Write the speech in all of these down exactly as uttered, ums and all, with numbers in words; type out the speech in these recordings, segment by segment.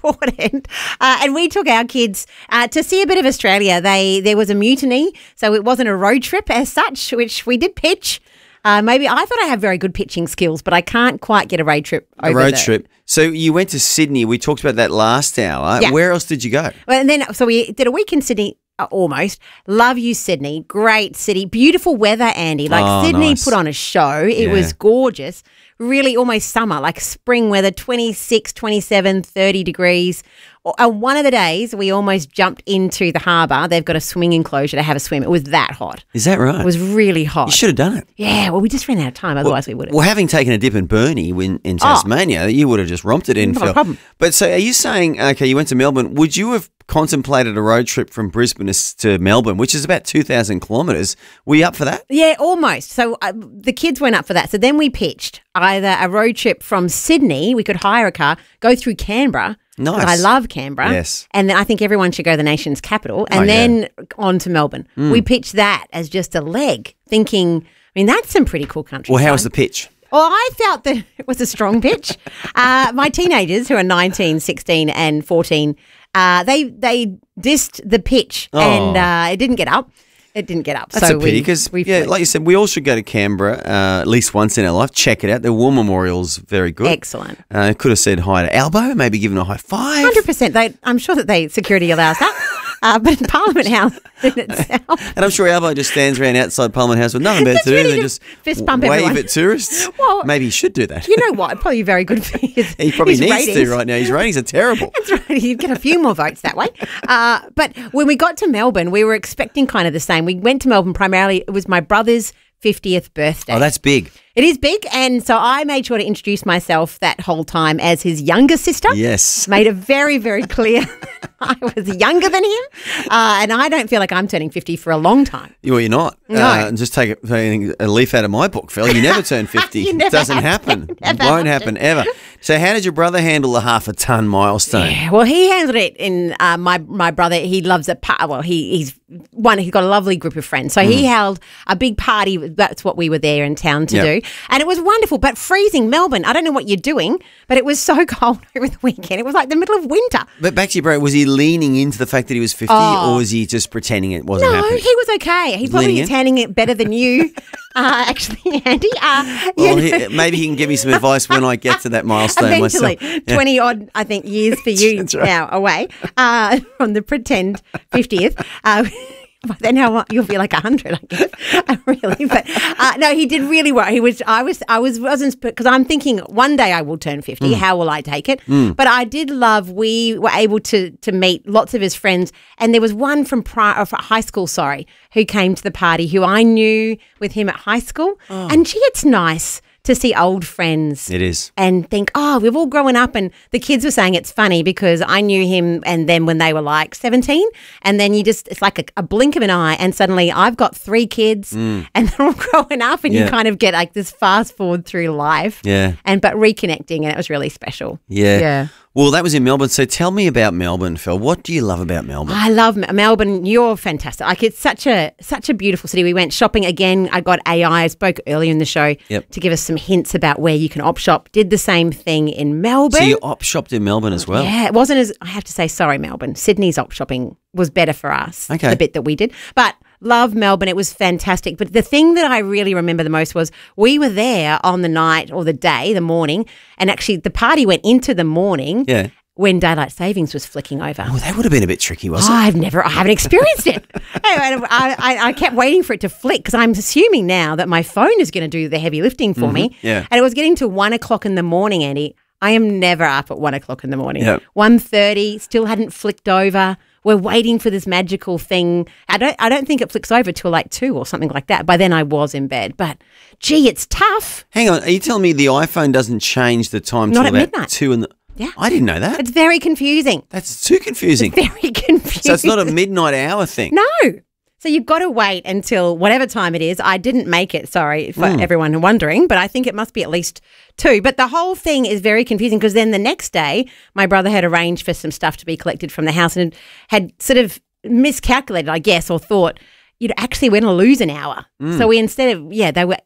important. Uh, and we took our kids uh, to see a bit of Australia. They There was a mutiny, so it wasn't a road trip as such, which we did pitch. Uh, maybe I thought I had very good pitching skills, but I can't quite get a road trip over A road the, trip. So you went to Sydney. We talked about that last hour. Yeah. Where else did you go? Well, and then, so we did a week in Sydney, uh, almost. Love you, Sydney. Great city. Beautiful weather, Andy. Like Oh, Sydney nice. put on a show. It Yeah. was gorgeous. Really almost summer, like spring weather, twenty-six, twenty-seven, thirty degrees. Uh, one of the days we almost jumped into the harbour. They've got a swing enclosure to have a swim. It was that hot. Is that right? It was really hot. You should have done it. Yeah, well, we just ran out of time. Otherwise, we would have. Well, having taken a dip in Burnie in, in Tasmania, you would have just romped it in, Not a Phil. problem. But so are you saying, okay, you went to Melbourne. Would you have contemplated a road trip from Brisbane to to Melbourne, which is about two thousand kilometres? Were you up for that? Yeah, almost. So uh, the kids went up for that. So then we pitched either a road trip from Sydney, we could hire a car, go through Canberra. Nice. I love Canberra. Yes. And then I think everyone should go to the nation's capital and Oh, yeah. then on to Melbourne. Mm. We pitched that as just a leg, thinking, I mean, that's some pretty cool country. Well, how was the pitch? Well, I felt that it was a strong pitch. uh, my teenagers, who are nineteen, sixteen and fourteen, uh, they they dissed the pitch Oh. and uh, it didn't get up. It didn't get up. That's so a pity we- because, we yeah, flew. like you said, we all should go to Canberra uh, at least once in our life. Check it out. The War Memorial's very good. Excellent. Uh, could have said hi to Albo, maybe given a high five. one hundred percent. They, I'm sure that they security allows that. Uh, but Parliament House in itself. And I'm sure Albo just stands around outside Parliament House with nothing better to do ready than to just fist bump wave everyone. at tourists. Well, Maybe he should do that. You know what? Probably very good for his He probably his needs ratings. to right now. His ratings are terrible. That's right. You'd get a few more votes that way. Uh, but when we got to Melbourne, we were expecting kind of the same. We went to Melbourne primarily. It was my brother's fiftieth birthday. Oh, that's big. It is big. And so I made sure to introduce myself that whole time as his younger sister. Yes. Made it very, very clear I was younger than him. Uh, and I don't feel like I'm turning fifty for a long time. Well, you're not. No. Uh, just take a, take a leaf out of my book, Phil. You never turn fifty. You It never doesn't have happen. to. It Never won't have happen ever. So how did your brother handle the half a ton milestone? Yeah, well, he handled it in uh, my my brother. He loves a pa- well. He he's one. He's got a lovely group of friends, so he held a big party. That's what we were there in town to Yep. do, and it was wonderful. But freezing, Melbourne. I don't know what you're doing, but it was so cold over the weekend. It was like the middle of winter. But back to your brother, was he leaning into the fact that he was fifty Oh. or was he just pretending it wasn't No, happening? he was okay. He probably leaning is in? handling it better than you, uh, actually, Andy. Uh, Well, you know. he, maybe he can give me some advice when I get to that milestone Eventually, myself. Yeah. twenty odd, I think, years for you That's right. now away uh, from the pretend fiftieth. Uh, by then, how you'll be like a hundred, I guess. Uh, really, but uh, no, he did really well. He was, I was, I was, wasn't because I'm thinking one day I will turn fifty. Mm. How will I take it? But I did love. We were able to to meet lots of his friends, and there was one from pri- or from high school, sorry, who came to the party who I knew with him at high school, and gee, it's nice to see old friends It is. and think, oh, we've all grown up. And the kids were saying it's funny because I knew him and then when they were like seventeen, and then you just, it's like a, a blink of an eye and suddenly I've got three kids and they're all growing up and Yeah. you kind of get like this fast forward through life. Yeah. And but reconnecting, and it was really special. Yeah. Yeah. Well, that was in Melbourne. So tell me about Melbourne, Phil. What do you love about Melbourne? I love Mel- Melbourne. You're fantastic. Like it's such a such a beautiful city. We went shopping again. I got A I. I spoke earlier in the show Yep. to give us some hints about where you can op shop. Did the same thing in Melbourne. So you op shopped in Melbourne as well? Yeah, it wasn't as, I have to say, sorry, Melbourne. Sydney's op shopping was better for us, Okay. the bit that we did. But love Melbourne. It was fantastic. But the thing that I really remember the most was we were there on the night or the day, the morning, and actually the party went into the morning Yeah. when daylight savings was flicking over. Well, that would have been a bit tricky, wasn't it? I've never, I haven't experienced it. Anyway, I, I, I kept waiting for it to flick because I'm assuming now that my phone is going to do the heavy lifting for me. yeah. And it was getting to one o'clock in the morning, Andy. I am never up at one o'clock in the morning. Yep. one thirty, still hadn't flicked over. We're waiting for this magical thing. I don't, I don't think it flicks over till like two or something like that. By then I was in bed. But gee, it's tough. Hang on. Are you telling me the iPhone doesn't change the time Not till at about midnight. two in the... Yeah. I didn't know that. It's very confusing. That's too confusing. Very confusing. So it's not a midnight hour thing. No. So you've got to wait until whatever time it is. I didn't make it, sorry, for Mm. everyone wondering, but I think it must be at least two. But the whole thing is very confusing because then the next day, my brother had arranged for some stuff to be collected from the house and had sort of miscalculated, I guess, or thought, you'd actually we're going to lose an hour. Mm. So we instead of, yeah, they were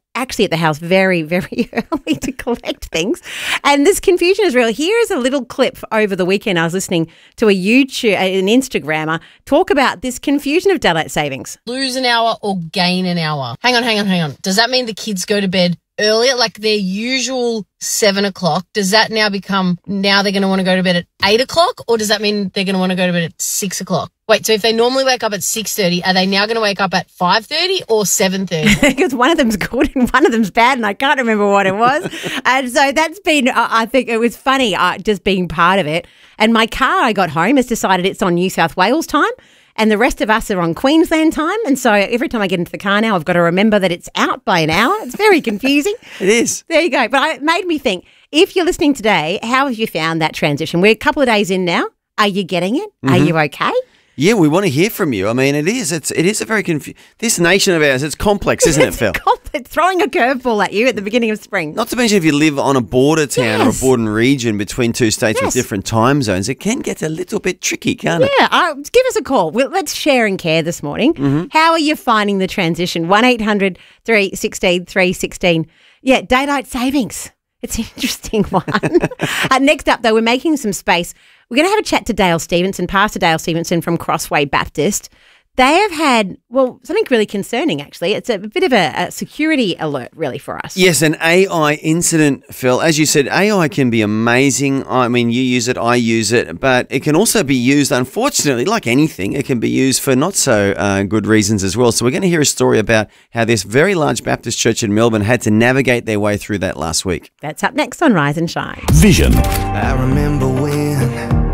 actually at the house very, very early to collect things. And this confusion is real. Here is a little clip over the weekend. I was listening to a YouTube, an Instagrammer, talk about this confusion of daylight savings. Lose an hour or gain an hour. Hang on, hang on, hang on. Does that mean the kids go to bed earlier, like their usual seven o'clock? Does that now become, now they're going to want to go to bed at eight o'clock? Or does that mean they're going to want to go to bed at six o'clock? Wait, so if they normally wake up at six thirty, are they now going to wake up at five thirty or seven thirty? Because one of them's good and one of them's bad, and I can't remember what it was. And so that's been, uh, I think it was funny uh, just being part of it. And my car, I got home, has decided it's on New South Wales time. And the rest of us are on Queensland time. And so every time I get into the car now, I've got to remember that it's out by an hour. It's very confusing. It is. There you go. But I- it made me think, if you're listening today, how have you found that transition? We're a couple of days in now. Are you getting it? Mm-hmm. Are you okay? Yeah, we want to hear from you. I mean, it is. It's it is a very confu- This nation of ours, it's complex, isn't it, Phil? It's throwing a curveball at you at the beginning of spring. Not to mention if you live on a border town Yes. or a border region between two states Yes. with different time zones, it can get a little bit tricky, can't it? Yeah, uh, give us a call. Well, let's share and care this morning. Mm-hmm. How are you finding the transition? one eight hundred three one six three one six. Yeah, daylight savings. It's an interesting one. uh, next up, though, we're making some space. We're going to have a chat to Dale Stevenson, Pastor Dale Stevenson from Crossway Baptist. They have had, well, something really concerning, actually. It's a bit of a, a security alert, really, for us. Yes, an A I incident, Phil. As you said, A I can be amazing. I mean, you use it, I use it, but it can also be used, unfortunately, like anything, it can be used for not so uh, good reasons as well. So we're going to hear a story about how this very large Baptist church in Melbourne had to navigate their way through that last week. That's up next on Rise and Shine. Vision. I remember when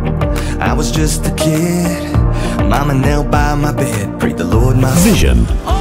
I was just a kid. Mama knelt by my bed, prayed the Lord my Vision. Oh,